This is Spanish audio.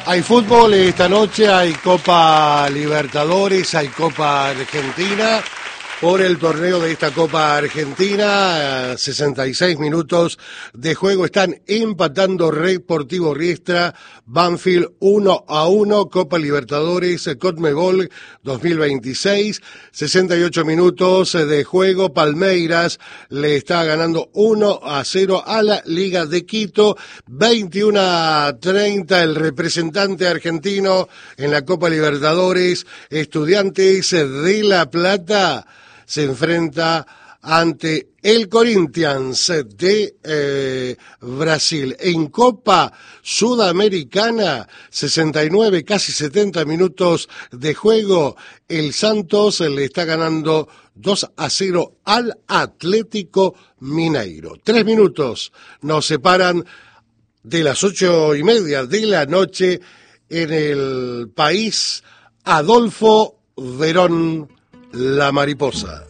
Hay fútbol esta noche, hay Copa Libertadores, hay Copa Argentina. Por el torneo de esta Copa Argentina, 66 minutos de juego, están empatando Sportivo Riestra, Banfield 1-1, Copa Libertadores, Conmebol 2026, 68 minutos de juego, Palmeiras le está ganando 1-0 a la Liga de Quito, 21-30 el representante argentino en la Copa Libertadores, Estudiantes de La Plata, se enfrenta ante el Corinthians de Brasil. En Copa Sudamericana, 69, casi 70 minutos de juego, el Santos le está ganando 2-0 al Atlético Mineiro. 3 minutos nos separan de las 8:30 de la noche en el país. Adolfo Verón, La Mariposa.